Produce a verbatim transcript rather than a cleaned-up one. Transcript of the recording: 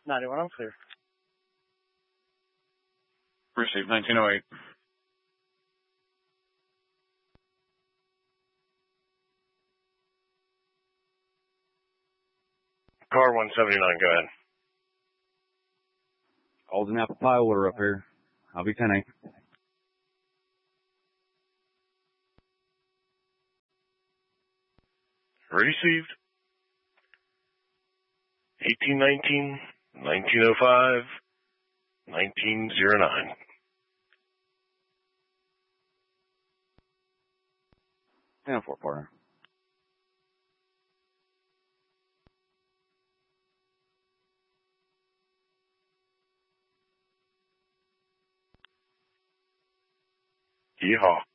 ninety-one, I'm clear. Received nineteen oh eight. Car one seventy-nine, go ahead. Alden Apple Pie order up here. I'll be ten eight. Received. eighteen nineteen, nineteen oh five, nineteen oh nine. ten four, partner. Yeehaw.